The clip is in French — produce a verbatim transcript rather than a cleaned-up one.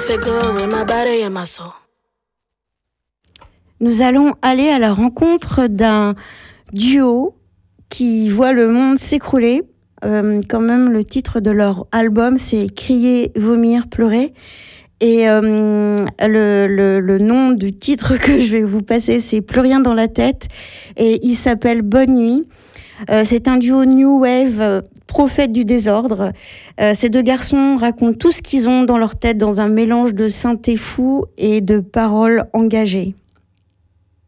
good with my body and my soul. Nous allons aller à la rencontre d'un duo qui voit le monde s'écrouler. Euh, quand même, le titre de leur album, c'est « Crier, vomir, pleurer ». Et euh, le, le, le nom du titre que je vais vous passer, c'est « Plus rien dans la tête ». Et il s'appelle « Bonne nuit ». Euh, c'est un duo New Wave, euh, prophète du désordre. Euh, ces deux garçons racontent tout ce qu'ils ont dans leur tête dans un mélange de synthé fou et de paroles engagées.